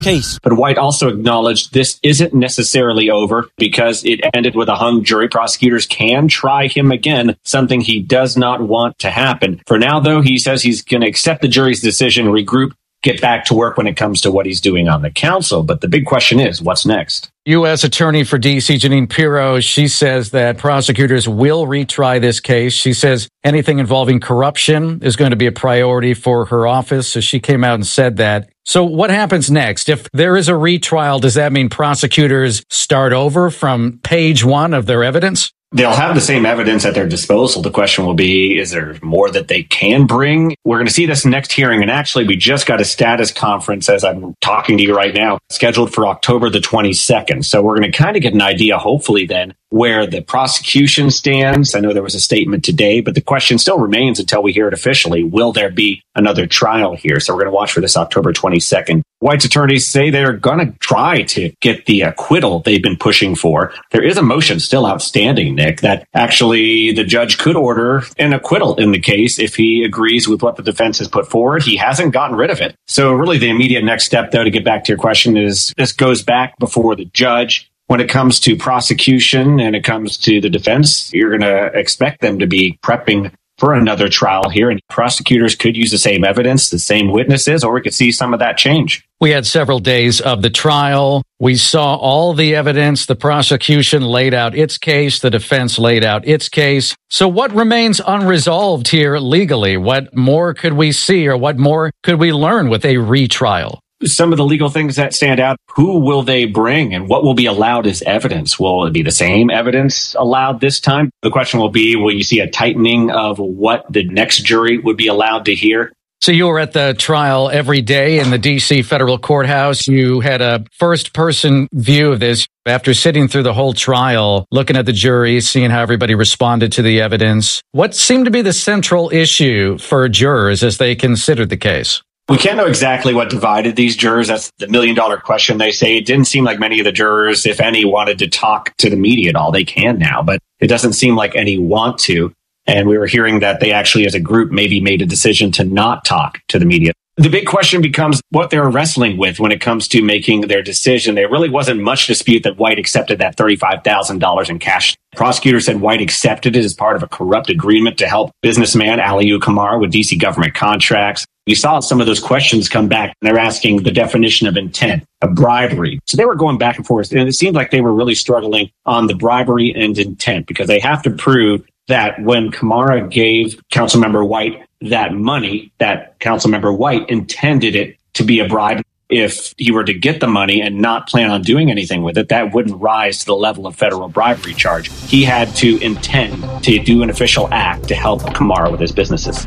case. But White also acknowledged this isn't necessarily over because it ended with a hung jury. Prosecutors can try him again, something he does not want to happen. For now, though, he says he's going to accept the jury's decision, regroup, get back to work when it comes to what he's doing on the council. But the big question is, what's next? U.S. Attorney for D.C., Jeanine Pirro, she says that prosecutors will retry this case. She says anything involving corruption is going to be a priority for her office. So she came out and said that. So what happens next? If there is a retrial, does that mean prosecutors start over from page one of their evidence? They'll have the same evidence at their disposal. The question will be, is there more that they can bring? We're going to see this next hearing. And actually, we just got a status conference as I'm talking to you right now, scheduled for October the 22nd. So we're going to kind of get an idea, hopefully then, where the prosecution stands. I know there was a statement today, but the question still remains until we hear it officially. Will there be another trial here? So we're going to watch for this October 22nd. White's attorneys say they're going to try to get the acquittal they've been pushing for. There is a motion still outstanding, Nick, that actually the judge could order an acquittal in the case if he agrees with what the defense has put forward. He hasn't gotten rid of it. So really the immediate next step, though, to get back to your question is this goes back before the judge. When it comes to prosecution and it comes to the defense, you're going to expect them to be prepping for another trial here. And prosecutors could use the same evidence, the same witnesses, or we could see some of that change. We had several days of the trial. We saw all the evidence. The prosecution laid out its case. The defense laid out its case. So what remains unresolved here legally? What more could we see or what more could we learn with a retrial? Some of the legal things that stand out, who will they bring and what will be allowed as evidence? Will it be the same evidence allowed this time? The question will be, will you see a tightening of what the next jury would be allowed to hear? So you were at the trial every day in the D.C. federal courthouse. You had a first-person view of this after sitting through the whole trial, looking at the jury, seeing how everybody responded to the evidence. What seemed to be the central issue for jurors as they considered the case? We can't know exactly what divided these jurors. That's the million-dollar question, they say. It didn't seem like many of the jurors, if any, wanted to talk to the media at all. They can now, but it doesn't seem like any want to. And we were hearing that they actually, as a group, maybe made a decision to not talk to the media. The big question becomes what they're wrestling with when it comes to making their decision. There really wasn't much dispute that White accepted that $35,000 in cash. Prosecutors said White accepted it as part of a corrupt agreement to help businessman Aliu Kamara with D.C. government contracts. You saw some of those questions come back, and they're asking the definition of intent, of bribery. So they were going back and forth, and it seemed like they were really struggling on the bribery and intent because they have to prove that when Kamara gave Councilmember White that money, that Councilmember White intended it to be a bribe. If he were to get the money and not plan on doing anything with it, that wouldn't rise to the level of federal bribery charge. He had to intend to do an official act to help Kamara with his businesses.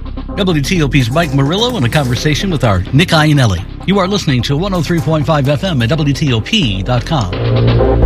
WTOP's Mike Murillo in a conversation with our Nick Iannelli. You are listening to 103.5 FM at WTOP.com.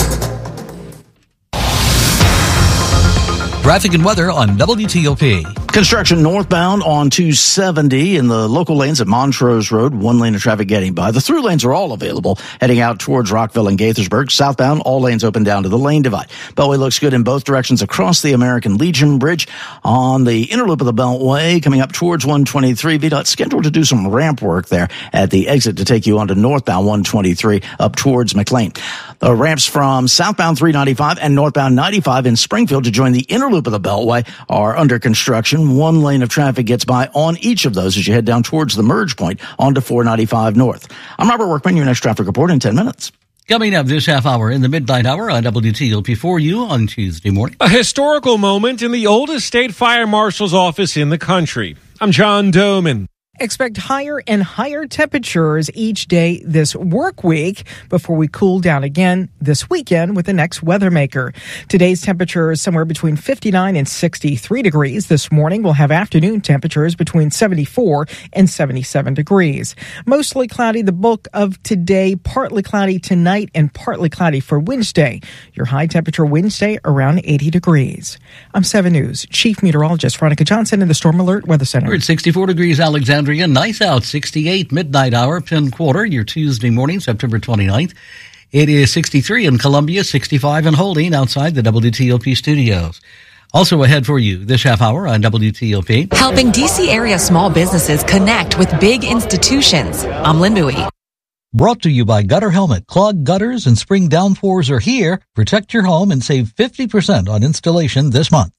Traffic and weather on WTOP. Construction northbound on 270 in the local lanes at Montrose Road. One lane of traffic getting by. The through lanes are all available heading out towards Rockville and Gaithersburg. Southbound, all lanes open down to the lane divide. Beltway looks good in both directions across the American Legion Bridge. On the inner loop of the Beltway, coming up towards 123, VDOT scheduled to do some ramp work there at the exit to take you onto northbound 123 up towards McLean. The ramps from southbound 395 and northbound 95 in Springfield to join the inner loop of the Beltway are under construction. One lane of traffic gets by on each of those as you head down towards the merge point onto 495 North. I'm Robert Workman, your next traffic report in 10 minutes. Coming up this half hour in the midnight hour on WTOP for you on Tuesday morning. A historical moment in the oldest state fire marshal's office in the country. I'm John Doman. Expect higher and higher temperatures each day this work week before we cool down again this weekend with the next weather maker. Today's temperature is somewhere between 59 and 63 degrees. This morning we'll have afternoon temperatures between 74 and 77 degrees. Mostly cloudy the bulk of today, partly cloudy tonight and partly cloudy for Wednesday. Your high temperature Wednesday around 80 degrees. I'm 7 News Chief Meteorologist Veronica Johnson in the Storm Alert Weather Center. We're at 64 degrees, Alexandria. Nice out, 68, midnight hour, Penn Quarter, your Tuesday morning, September 29th. It is 63 in Columbia, 65 in Holding outside the WTOP studios. Also ahead for you this half hour on WTOP. Helping D.C. area small businesses connect with big institutions. I'm Lynn Bowie. Brought to you by Gutter Helmet. Clogged gutters and spring downpours are here. Protect your home and save 50% on installation this month.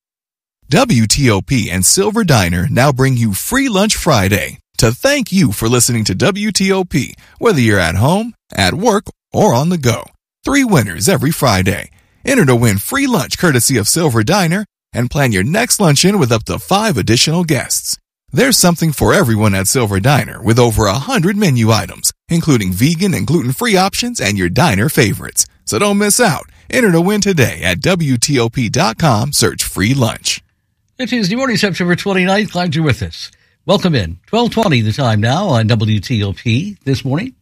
WTOP and Silver Diner now bring you Free Lunch Friday to thank you for listening to WTOP, whether you're at home, at work, or on the go. 3 winners every Friday. Enter to win free lunch courtesy of Silver Diner and plan your next luncheon with up to 5 additional guests. There's something for everyone at Silver Diner with over 100 menu items, including vegan and gluten-free options and your diner favorites. So don't miss out. Enter to win today at WTOP.com. Search free lunch. It's Tuesday morning, September 29th. Glad you're with us. Welcome in. 12:20 the time now on WTOP this morning.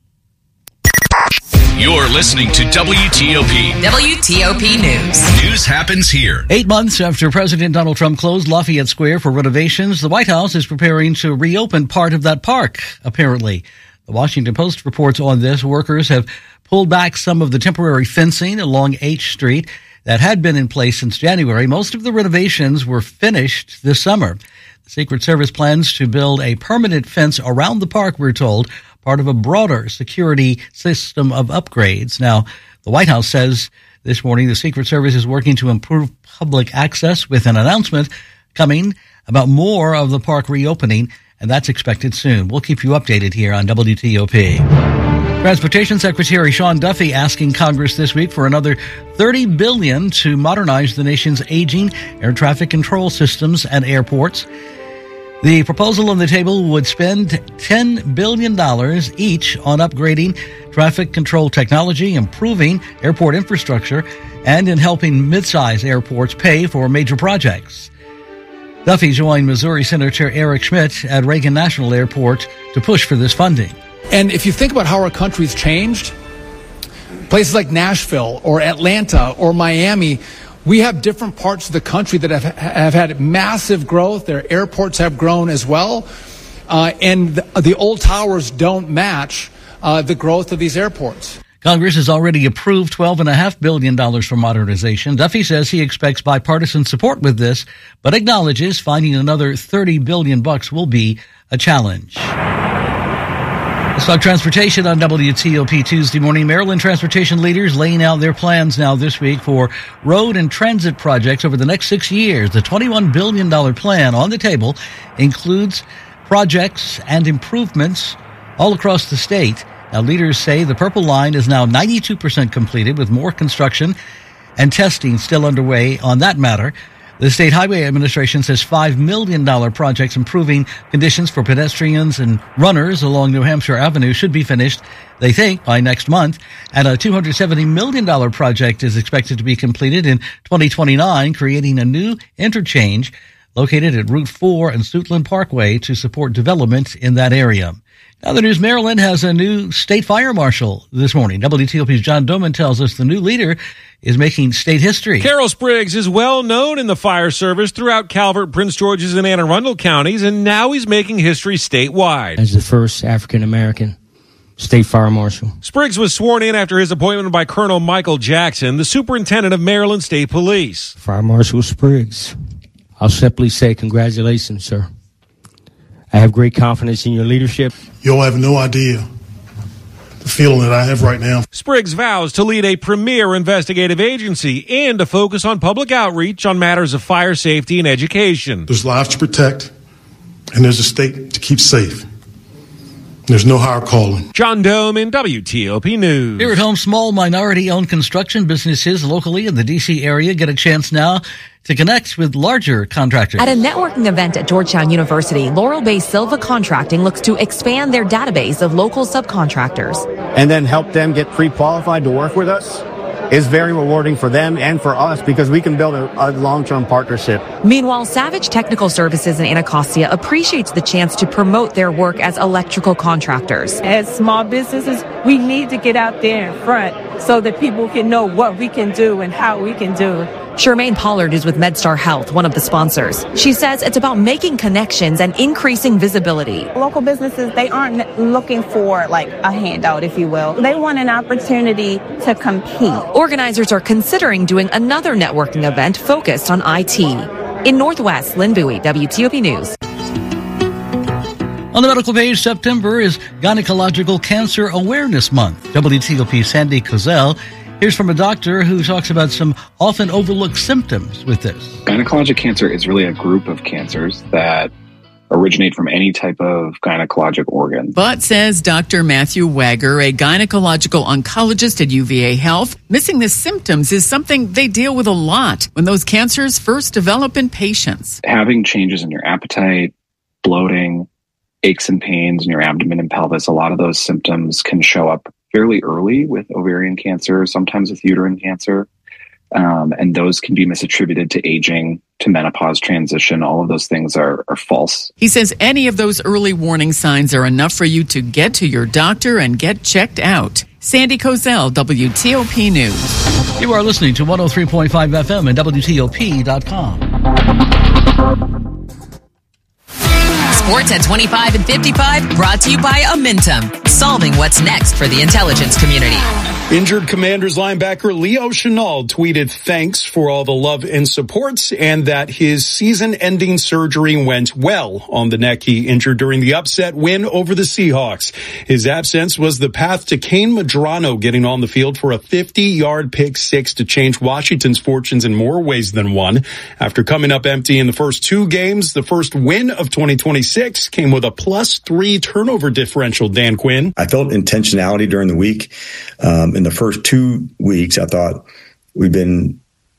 You're listening to WTOP. WTOP News. News happens here. 8 months after President Donald Trump closed Lafayette Square for renovations, the White House is preparing to reopen part of that park, apparently. The Washington Post reports on this. Workers have pulled back some of the temporary fencing along H Street that had been in place since January. Most of the renovations were finished this summer. The Secret Service plans to build a permanent fence around the park, we're told, part of a broader security system of upgrades. Now, the White House says this morning the Secret Service is working to improve public access with an announcement coming about more of the park reopening, and that's expected soon. We'll keep you updated here on WTOP. Transportation Secretary Sean Duffy asking Congress this week for another $30 billion to modernize the nation's aging air traffic control systems and airports. The proposal on the table would spend $10 billion each on upgrading traffic control technology, improving airport infrastructure, and in helping mid-size airports pay for major projects. Duffy joined Missouri Senator Eric Schmidt at Reagan National Airport to push for this funding. And if you think about how our country's changed, places like Nashville or Atlanta or Miami, we have different parts of the country that have had massive growth. Their airports have grown as well. And the old towers don't match the growth of these airports. Congress has already approved $12.5 billion for modernization. Duffy says he expects bipartisan support with this, but acknowledges finding another $30 billion will be a challenge. Let's talk transportation on WTOP Tuesday morning. Maryland transportation leaders laying out their plans now this week for road and transit projects over the next 6 years. The $21 billion plan on the table includes projects and improvements all across the state. Now, leaders say the Purple Line is now 92% completed, with more construction and testing still underway on that matter. The State Highway Administration says $5 million projects improving conditions for pedestrians and runners along New Hampshire Avenue should be finished, they think, by next month. And a $270 million project is expected to be completed in 2029, creating a new interchange located at Route 4 and Suitland Parkway to support development in that area. Now, the news, Maryland has a new state fire marshal this morning. WTOP's John Doman tells us the new leader is making state history. Carol Spriggs is well known in the fire service throughout Calvert, Prince George's, and Anne Arundel counties, and now he's making history statewide. As the first African-American state fire marshal. Spriggs was sworn in after his appointment by Colonel Michael Jackson, the superintendent of Maryland State Police. Fire Marshal Spriggs, I'll simply say congratulations, sir. I have great confidence in your leadership. You'll have no idea the feeling that I have right now. Spriggs vows to lead a premier investigative agency and to focus on public outreach on matters of fire safety and education. There's lives to protect, and there's a state to keep safe. There's no higher calling. John Doman, WTOP News. Here at home, small minority-owned construction businesses locally in the D.C. area get a chance now to connect with larger contractors. At a networking event at Georgetown University, Laurel Bay Silva Contracting looks to expand their database of local subcontractors. And then help them get pre-qualified to work with us is very rewarding for them and for us because we can build a long-term partnership. Meanwhile, Savage Technical Services in Anacostia appreciates the chance to promote their work as electrical contractors. As small businesses, we need to get out there in front so that people can know what we can do and how we can do it. Charmaine Pollard is with MedStar Health, one of the sponsors. She says it's about making connections and increasing visibility. Local businesses, they aren't looking for like a handout, if you will. They want an opportunity to compete. Organizers are considering doing another networking event focused on IT. In Northwest, Lynn Bowie, WTOP News. On the medical page, September is Gynecological Cancer Awareness Month. WTOP Sandy Kozel here's from a doctor who talks about some often overlooked symptoms with this. Gynecologic cancer is really a group of cancers that originate from any type of gynecologic organ. But, says Dr. Matthew Wagger, a gynecological oncologist at UVA Health, missing the symptoms is something they deal with a lot when those cancers first develop in patients. Having changes in your appetite, bloating, aches and pains in your abdomen and pelvis, a lot of those symptoms can show up fairly early with ovarian cancer, sometimes with uterine cancer. And those can be misattributed to aging, to menopause transition. All of those things are false. He says any of those early warning signs are enough for you to get to your doctor and get checked out. Sandy Kozel, WTOP News. You are listening to 103.5 FM and WTOP.com. Sports at 25 and 55, brought to you by Amentum, solving what's next for the intelligence community. Injured Commanders linebacker Leo Chenal tweeted thanks for all the love and support and that his season-ending surgery went well on the neck he injured during the upset win over the Seahawks. His absence was the path to Kane Medrano getting on the field for a 50-yard pick six to change Washington's fortunes in more ways than one. After coming up empty in the first two games, the first win of 2026 came with a +3 turnover differential, Dan Quinn. I felt intentionality during the week. In the first 2 weeks, I thought we've been,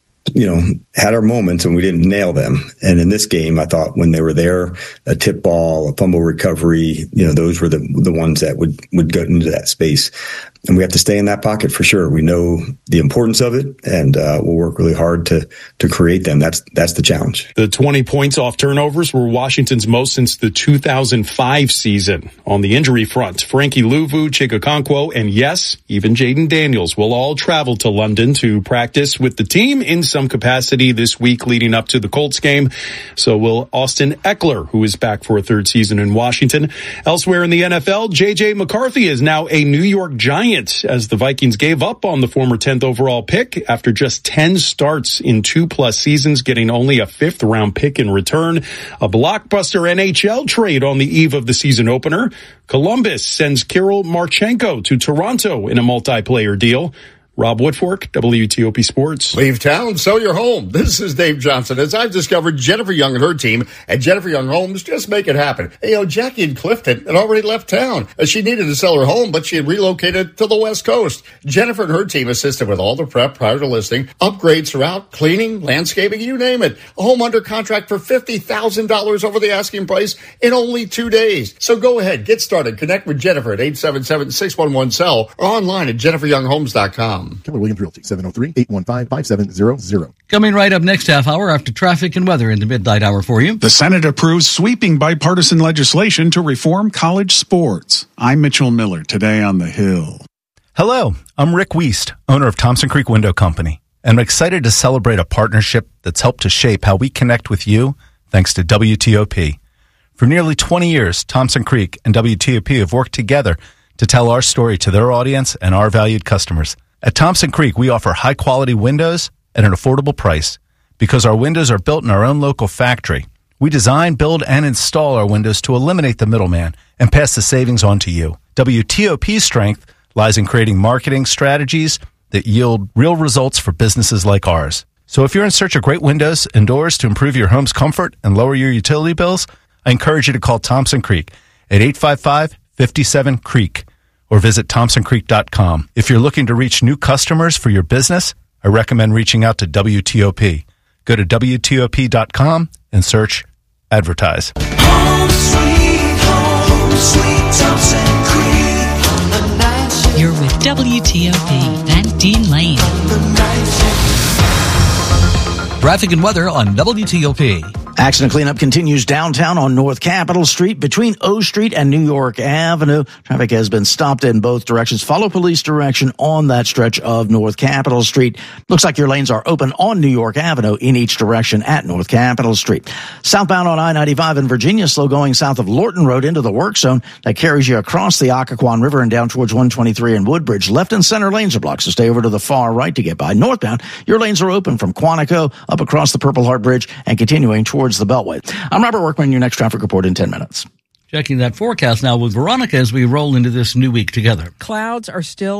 had our moments and we didn't nail them. And in this game, I thought when they were there, a tip ball, a fumble recovery, those were the ones that would go into that space. And we have to stay in that pocket for sure. We know the importance of it, and we'll work really hard to create them. That's the challenge. The 20 points off turnovers were Washington's most since the 2005 season. On the injury front, Frankie Luvu, Chig Okonkwo, and yes, even Jaden Daniels will all travel to London to practice with the team in some capacity this week leading up to the Colts game. So will Austin Eckler, who is back for a third season in Washington. Elsewhere in the NFL, J.J. McCarthy is now a New York Giant as the Vikings gave up on the former 10th overall pick after just 10 starts in 2+ seasons, getting only a 5th round pick in return. A blockbuster NHL trade on the eve of the season opener. Columbus sends Kirill Marchenko to Toronto in a multiplayer deal. Rob Woodfork, WTOP Sports. Leave town, sell your home. This is Dave Johnson. As I've discovered, Jennifer Young and her team at Jennifer Young Homes just make it happen. Jackie in Clifton had already left town. She needed to sell her home, but she had relocated to the West Coast. Jennifer and her team assisted with all the prep prior to listing, upgrades throughout, cleaning, landscaping, you name it. A home under contract for $50,000 over the asking price in only 2 days. So go ahead, get started. Connect with Jennifer at 877-611-SELL or online at jenniferyounghomes.com. Keller Williams Realty, 703-815-5700. Coming right up next half hour after traffic and weather in the midnight hour for you. The Senate approves sweeping bipartisan legislation to reform college sports. I'm Mitchell Miller, today on The Hill. Hello, I'm Rick Wiest, owner of Thompson Creek Window Company, and I'm excited to celebrate a partnership that's helped to shape how we connect with you thanks to WTOP. For nearly 20 years, Thompson Creek and WTOP have worked together to tell our story to their audience and our valued customers. At Thompson Creek, we offer high-quality windows at an affordable price. Because our windows are built in our own local factory, we design, build, and install our windows to eliminate the middleman and pass the savings on to you. WTOP's strength lies in creating marketing strategies that yield real results for businesses like ours. So if you're in search of great windows and doors to improve your home's comfort and lower your utility bills, I encourage you to call Thompson Creek at 855-57-CREEK. or visit ThompsonCreek.com. If you're looking to reach new customers for your business, I recommend reaching out to WTOP. Go to WTOP.com and search Advertise. Home sweet Thompson Creek. You're with WTOP and Dean Lane. Traffic and weather on WTOP. Accident cleanup continues downtown on North Capitol Street between O Street and New York Avenue. Traffic has been stopped in both directions. Follow police direction on that stretch of North Capitol Street. Looks like your lanes are open on New York Avenue in each direction at North Capitol Street. Southbound on I-95 in Virginia, slow going south of Lorton Road into the work zone. That carries you across the Occoquan River and down towards 123 and Woodbridge. Left and center lanes are blocked, so stay over to the far right to get by. Northbound, your lanes are open from Quantico up across the Purple Heart Bridge and continuing towards the Beltway. I'm Robert Workman, your next traffic report in 10 minutes. Checking that forecast now with Veronica as we roll into this new week together. Clouds are still